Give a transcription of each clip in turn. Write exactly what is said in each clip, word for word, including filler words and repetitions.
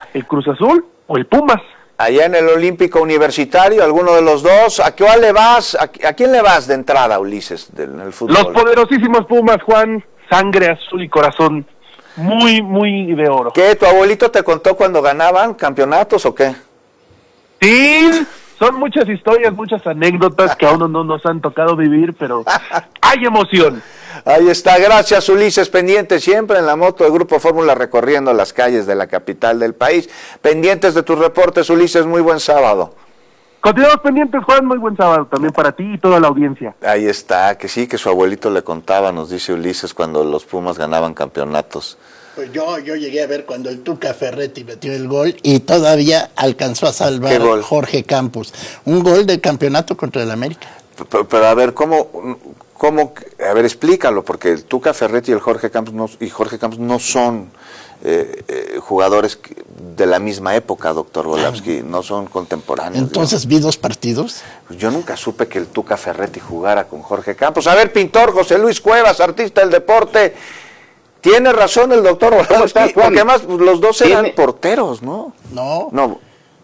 el Cruz Azul o el Pumas. Allá en el Olímpico Universitario, alguno de los dos. ¿A qué hora le vas? ¿A, a quién le vas de entrada, Ulises, del, en el fútbol? Los poderosísimos Pumas, Juan, sangre azul y corazón muy, muy de oro. ¿Qué? ¿Tu abuelito te contó cuando ganaban campeonatos o qué? Sí, son muchas historias, muchas anécdotas que aún no nos han tocado vivir, pero hay emoción. Ahí está, gracias Ulises, pendiente siempre en la moto de Grupo Fórmula recorriendo las calles de la capital del país. Pendientes de tus reportes, Ulises, muy buen sábado. Continuamos pendientes, Juan, muy buen sábado también para ti y toda la audiencia. Ahí está, que sí, que su abuelito le contaba, nos dice Ulises, cuando los Pumas ganaban campeonatos. Pues yo, yo llegué a ver cuando el Tuca Ferretti metió el gol y todavía alcanzó a salvar a Jorge Campos. Un gol del campeonato contra el América. Pero, pero a ver, ¿cómo, cómo? A ver, explícalo, porque el Tuca Ferretti y el Jorge Campos no, y Jorge Campos no son eh, eh, jugadores de la misma época, doctor Volavsky, no son contemporáneos. Entonces, ¿vi dos partidos? Yo nunca supe que el Tuca Ferretti jugara con Jorge Campos. A ver, pintor, José Luis Cuevas, artista del deporte. Tiene razón el doctor Volavsky, porque además los dos eran ¿Tiene? porteros, ¿no? No. No.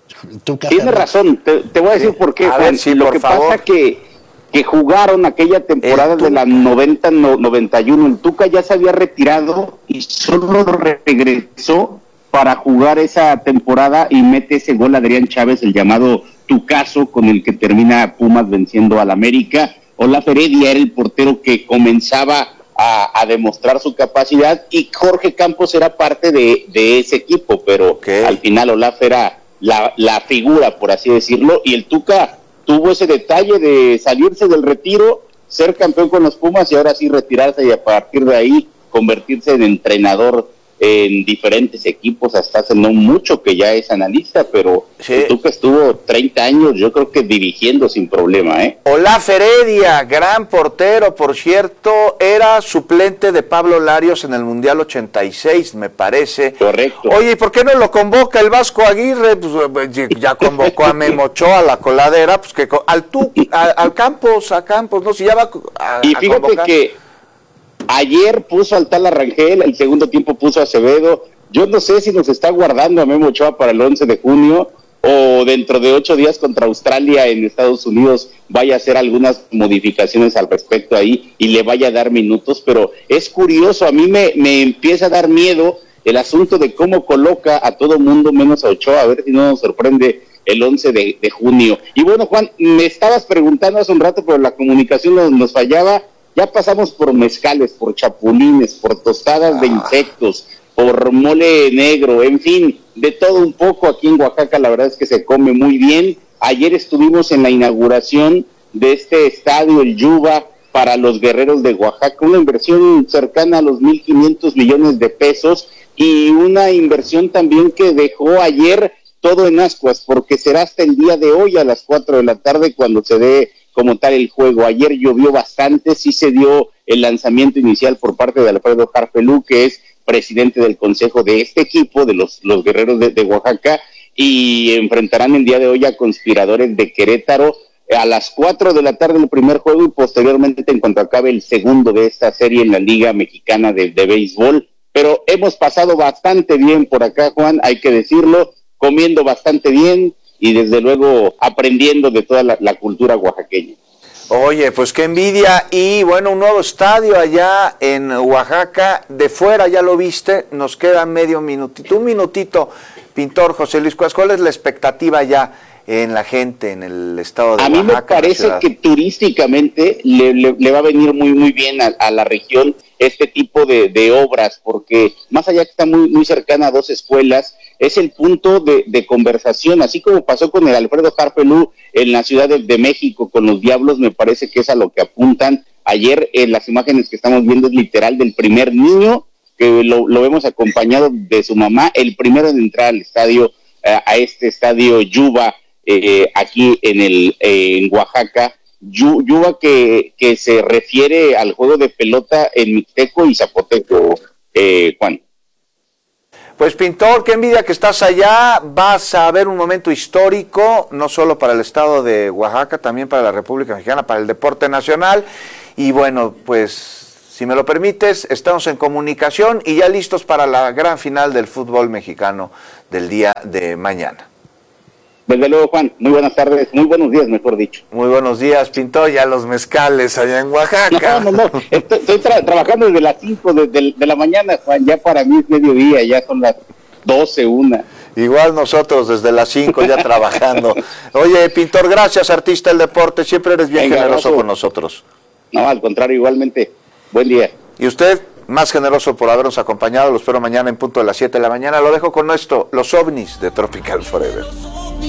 Tiene razón, te, te voy a decir sí. por qué, a Juan. Ver, sí, Lo que favor. pasa que, que jugaron aquella temporada de la noventa noventa y uno, el Tuca ya se había retirado y solo regresó para jugar esa temporada y mete ese gol Adrián Chávez, el llamado Tucazo, con el que termina Pumas venciendo al América. Olaf Heredia era el portero que comenzaba A, a demostrar su capacidad y Jorge Campos era parte de, de ese equipo, pero okay. al final Olaf era la, la figura, por así decirlo, y el Tuca tuvo ese detalle de salirse del retiro, ser campeón con los Pumas y ahora sí retirarse y a partir de ahí convertirse en entrenador en diferentes equipos hasta hace no mucho que ya es analista, pero sí. el Tuca estuvo treinta años, yo creo que dirigiendo sin problema, ¿eh? Olaf Heredia, gran portero, por cierto, era suplente de Pablo Larios en el Mundial ochenta y seis, me parece. Correcto. Oye, ¿y por qué no lo convoca el Vasco Aguirre? Pues ya convocó a Memo Ochoa, a la coladera, pues que al tu, a, al Campos, a Campos, no, si ya va a, Y fíjate a convocar. que ayer puso al tal Arrangel, el segundo tiempo puso a Acevedo. Yo no sé si nos está guardando a Memo Ochoa para el once de junio o dentro de ocho días contra Australia en Estados Unidos vaya a hacer algunas modificaciones al respecto ahí y le vaya a dar minutos, pero es curioso, a mí me, me empieza a dar miedo el asunto de cómo coloca a todo mundo menos a Ochoa, a ver si no nos sorprende el once de junio. Y bueno, Juan, me estabas preguntando hace un rato, pero la comunicación nos, nos fallaba. Ya pasamos por mezcales, por chapulines, por tostadas ah. de insectos, por mole negro, en fin, de todo un poco. Aquí en Oaxaca la verdad es que se come muy bien. Ayer estuvimos en la inauguración de este estadio, el Yuba, para los guerreros de Oaxaca, una inversión cercana a los mil quinientos millones de pesos y una inversión también que dejó ayer todo en ascuas, porque será hasta el día de hoy a las cuatro de la tarde cuando se dé como tal el juego. Ayer llovió bastante, sí se dio el lanzamiento inicial por parte de Alfredo Harpelú, que es presidente del consejo de este equipo, de los, los guerreros de, de Oaxaca, y enfrentarán el día de hoy a Conspiradores de Querétaro a las cuatro de la tarde el primer juego y posteriormente en cuanto acabe el segundo de esta serie en la Liga Mexicana de, de Béisbol. Pero hemos pasado bastante bien por acá, Juan, hay que decirlo, comiendo bastante bien, y desde luego aprendiendo de toda la, la cultura oaxaqueña. Oye, pues qué envidia, y bueno, un nuevo estadio allá en Oaxaca, de fuera ya lo viste, nos queda medio minutito, un minutito, pintor José Luis Cuevas, ¿cuál es la expectativa ya en la gente en el estado de a Oaxaca? A mí me parece que turísticamente le, le, le va a venir muy muy bien a, a la región este tipo de, de obras, porque más allá que está muy, muy cercana a dos escuelas, es el punto de, de conversación, así como pasó con el Alfredo Harpelú en la Ciudad de, de México con los Diablos, me parece que es a lo que apuntan. Ayer en las imágenes que estamos viendo es literal del primer niño, que lo, lo vemos acompañado de su mamá, el primero en entrar al estadio, eh, a este estadio Yuba, eh, aquí en el eh, en Oaxaca, Yu, Yuba que, que se refiere al juego de pelota en mixteco y zapoteco, eh, Juan. Pues pintor, qué envidia que estás allá, vas a ver un momento histórico, no solo para el estado de Oaxaca, también para la República Mexicana, para el deporte nacional, y bueno, pues Si me lo permites, estamos en comunicación y ya listos para la gran final del fútbol mexicano del día de mañana. Desde luego, Juan, muy buenas tardes, muy buenos días, mejor dicho. Muy buenos días, Pintor, ya los mezcales allá en Oaxaca. No, no, no, estoy, estoy tra- trabajando desde las cinco de, de, de la mañana, Juan, ya para mí es mediodía, ya son las doce, una. Igual nosotros desde las cinco ya trabajando. Oye, Pintor, gracias, artista del deporte, siempre eres bien Venga, generoso abrazo. Con nosotros. No, al contrario, igualmente, buen día. Y usted, más generoso por habernos acompañado, lo espero mañana en punto de las siete de la mañana. Lo dejo con esto, los ovnis de Tropical Forever.